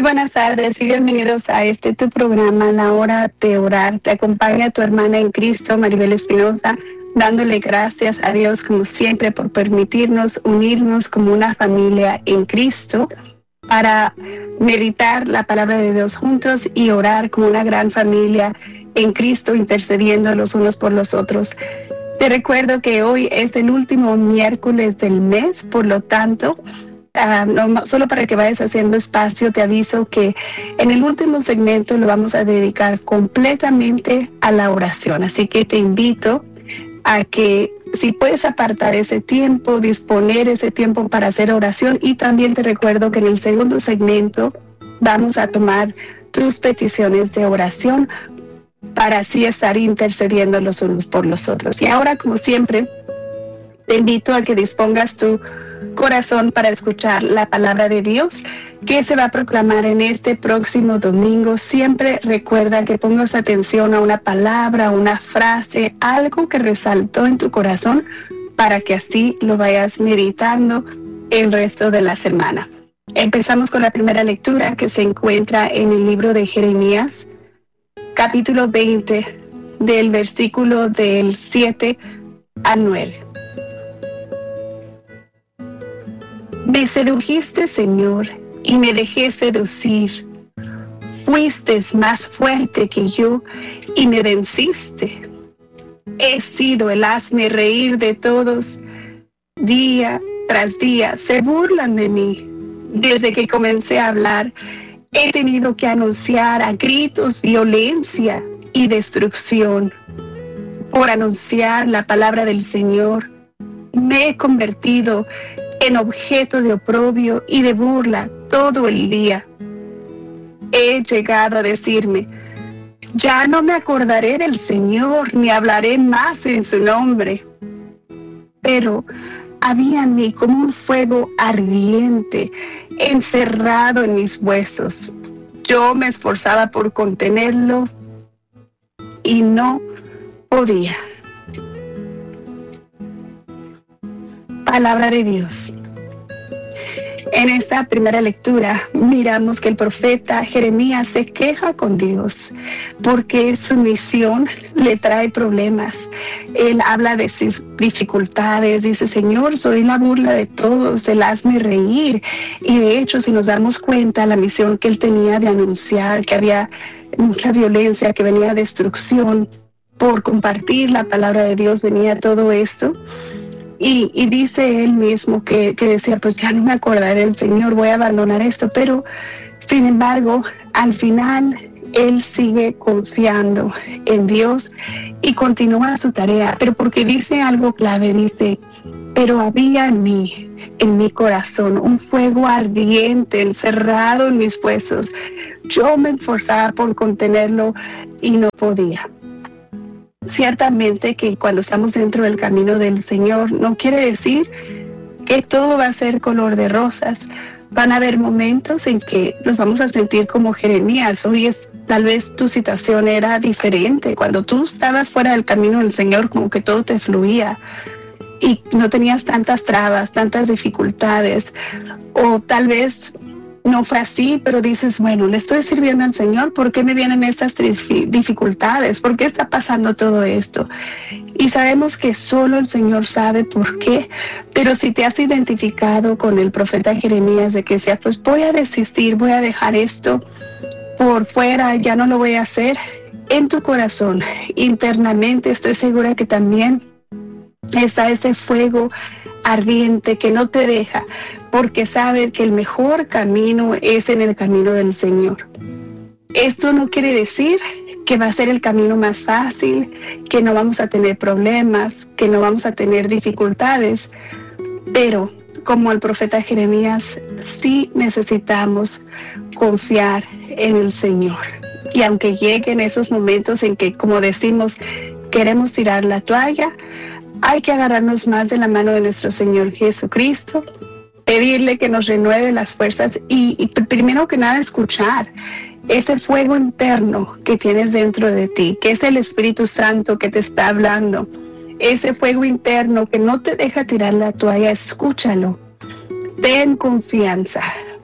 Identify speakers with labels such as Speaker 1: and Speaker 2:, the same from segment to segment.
Speaker 1: buenas tardes y bienvenidos a tu programa, La Hora de Orar. Te acompaña tu hermana en Cristo, Maribel Espinosa, dándole gracias a Dios como siempre por permitirnos unirnos como una familia en Cristo para meditar la palabra de Dios juntos y orar como una gran familia en Cristo, intercediendo los unos por los otros. Te recuerdo que hoy es el último miércoles del mes, por lo tanto, solo para que vayas haciendo espacio, te aviso que en el último segmento lo vamos a dedicar completamente a la oración. Así que te invito a que si puedes apartar ese tiempo, disponer ese tiempo para hacer oración. Y también te recuerdo que en el segundo segmento vamos a tomar tus peticiones de oración para así estar intercediendo los unos por los otros. Y ahora, como siempre, te invito a que dispongas tu corazón para escuchar la palabra de Dios que se va a proclamar en este próximo domingo. Siempre recuerda que pongas atención a una palabra, una frase, algo que resaltó en tu corazón para que así lo vayas meditando el resto de la semana. Empezamos con la primera lectura que se encuentra en el libro de Jeremías, capítulo 20, del versículo del 7 al 9. Me sedujiste, Señor, y me dejé seducir. Fuiste más fuerte que yo y me venciste. He sido el hazme reír de todos. Día tras día se burlan de mí. Desde que comencé a hablar, he tenido que anunciar a gritos violencia y destrucción. Por anunciar la palabra del Señor, me he convertido en objeto de oprobio y de burla todo el día. He llegado a decirme, ya no me acordaré del Señor, ni hablaré más en su nombre. Pero había en mí como un fuego ardiente, encerrado en mis huesos. Yo me esforzaba por contenerlo y no podía. Palabra de Dios. En esta primera lectura miramos que el profeta Jeremías se queja con Dios porque su misión le trae problemas. Él habla de sus dificultades, dice, Señor, soy la burla de todos, el hazme reír. Y de hecho, si nos damos cuenta, la misión que él tenía de anunciar que había mucha violencia, que venía destrucción, por compartir la palabra de Dios venía todo esto. Y dice él mismo que decía, pues ya no me acordaré del Señor, voy a abandonar esto. Pero, sin embargo, al final, él sigue confiando en Dios y continúa su tarea. Pero porque dice algo clave, dice, pero había en mi corazón, un fuego ardiente encerrado en mis huesos. Yo me esforzaba por contenerlo y no podía. Ciertamente que cuando estamos dentro del camino del Señor, no quiere decir que todo va a ser color de rosas. Van a haber momentos en que nos vamos a sentir como Jeremías. Hoy tal vez tu situación era diferente. Cuando tú estabas fuera del camino del Señor, como que todo te fluía y no tenías tantas trabas, tantas dificultades. O tal vez no fue así, pero dices, bueno, le estoy sirviendo al Señor, ¿por qué me vienen estas dificultades? ¿Por qué está pasando todo esto? Y sabemos que solo el Señor sabe por qué, pero si te has identificado con el profeta Jeremías de que sea, pues voy a desistir, voy a dejar esto por fuera, ya no lo voy a hacer, en tu corazón, internamente, estoy segura que también está ese fuego ardiente que no te deja, porque sabe que el mejor camino es en el camino del Señor. Esto no quiere decir que va a ser el camino más fácil, que no vamos a tener problemas, que no vamos a tener dificultades, pero como el profeta Jeremías, sí necesitamos confiar en el Señor. Y aunque lleguen esos momentos en que, como decimos, queremos tirar la toalla, hay que agarrarnos más de la mano de nuestro Señor Jesucristo, pedirle que nos renueve las fuerzas y primero que nada escuchar ese fuego interno que tienes dentro de ti, que es el Espíritu Santo que te está hablando, ese fuego interno que no te deja tirar la toalla. Escúchalo, ten confianza,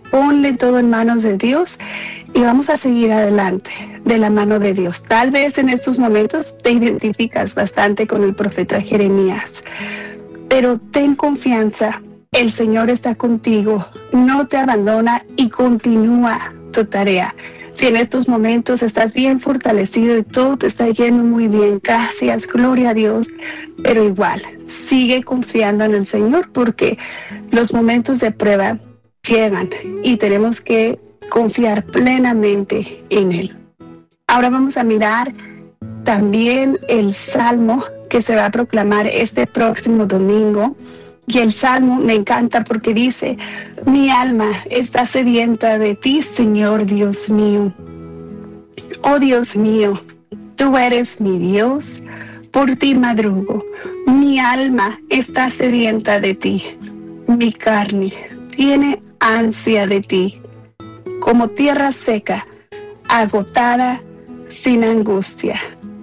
Speaker 1: Ponle todo en manos de Dios y vamos a seguir adelante de la mano de Dios. Tal vez en estos momentos te identificas bastante con el profeta Jeremías, pero ten confianza, el Señor está contigo, no te abandona y continúa tu tarea. Si en estos momentos estás bien fortalecido y todo te está yendo muy bien, gracias, gloria a Dios, pero igual, sigue confiando en el Señor porque los momentos de prueba llegan y tenemos que confiar plenamente en Él. Ahora vamos a mirar también el Salmo que se va a proclamar este próximo domingo. Y el Salmo me encanta porque dice: mi alma está sedienta de ti, Señor Dios mío. Oh Dios mío, tú eres mi Dios, por ti madrugo. Mi alma está sedienta de ti. Mi carne tiene ansia de ti, como tierra seca, agotada, sin angustia.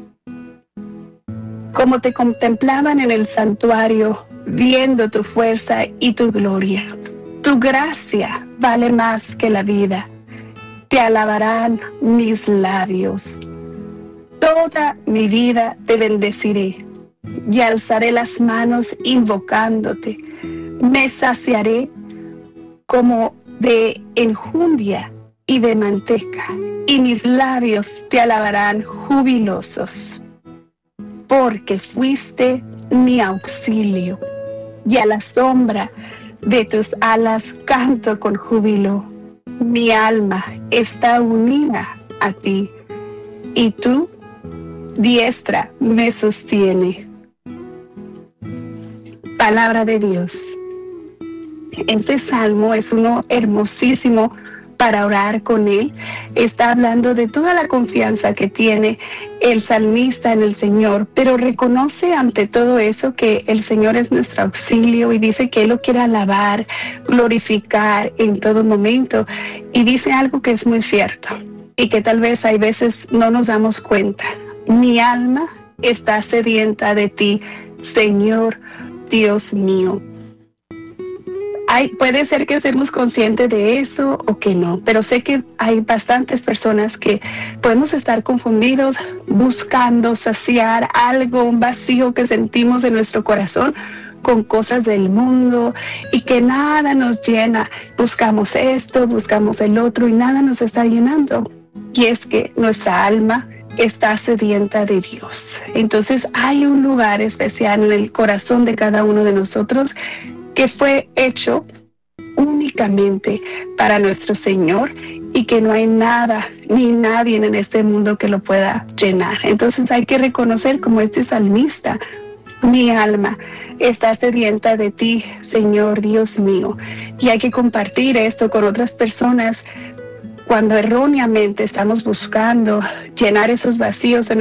Speaker 1: Como te contemplaban en el santuario, viendo tu fuerza y tu gloria. Tu gracia vale más que la vida. Te alabarán mis labios. Toda mi vida te bendeciré y alzaré las manos invocándote. Me saciaré como de enjundia y de manteca, y mis labios te alabarán jubilosos, porque fuiste mi auxilio, y a la sombra de tus alas canto con júbilo. Mi alma está unida a ti, y tu diestra me sostiene. Palabra de Dios. Este salmo es uno hermosísimo para orar con él. Está hablando de toda la confianza que tiene el salmista en el Señor, pero reconoce ante todo eso que el Señor es nuestro auxilio y dice que Él lo quiere alabar, glorificar en todo momento. Y dice algo que es muy cierto y que tal vez hay veces no nos damos cuenta. Mi alma está sedienta de ti, Señor Dios mío. Puede ser que estemos conscientes de eso o que no, pero sé que hay bastantes personas que podemos estar confundidos buscando saciar algo, un vacío que sentimos en nuestro corazón con cosas del mundo y que nada nos llena. Buscamos esto, buscamos el otro y nada nos está llenando. Y es que nuestra alma está sedienta de Dios. Entonces hay un lugar especial en el corazón de cada uno de nosotros que fue hecho únicamente para nuestro Señor y que no hay nada ni nadie en este mundo que lo pueda llenar. Entonces hay que reconocer como este salmista: mi alma está sedienta de ti, Señor Dios mío. Y hay que compartir esto con otras personas cuando erróneamente estamos buscando llenar esos vacíos en